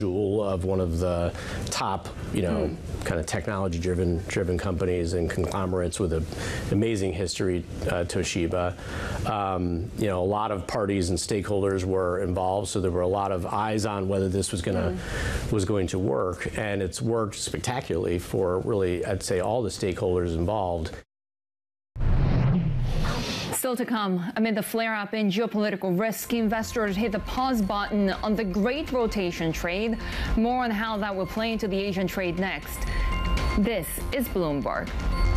jewel of one of the top, kind of technology-driven companies and conglomerates with an amazing history, Toshiba. A lot of parties and stakeholders were involved, so there were a lot of eyes on whether this was going to work, and it's worked spectacularly for really, I'd say, all the stakeholders involved. Still to come, amid the flare-up in geopolitical risk, investors hit the pause button on the Great Rotation trade. More on how that will play into the Asian trade next. This is Bloomberg.